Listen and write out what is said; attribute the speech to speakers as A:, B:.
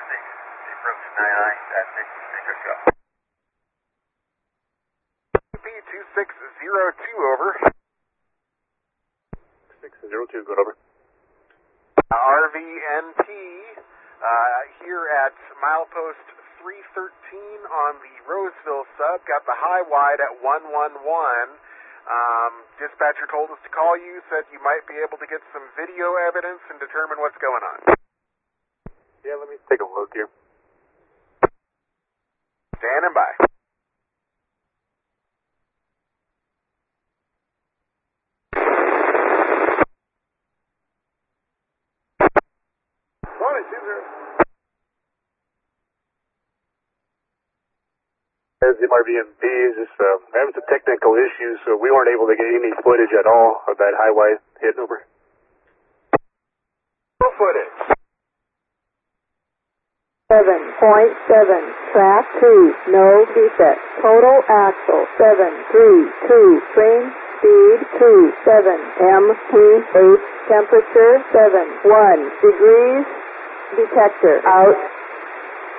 A: approach 99 at 6,
B: P2602, over.
C: 602, good, over.
B: RVNT here at milepost 313 on the Roseville sub. Got the high wide at 111. Dispatcher told us to call you, said you might be able to get some video evidence and determine what's going on.
C: Yeah, let me take a look here.
B: Standing by.
C: As the RVMP is just having some technical issues, so we weren't able to get any footage at all of that highway hitting over.
B: No footage.
D: 7.7, track 2, no defect. Total axle 732, train speed 27, MP8, temperature 71 degrees, detector out.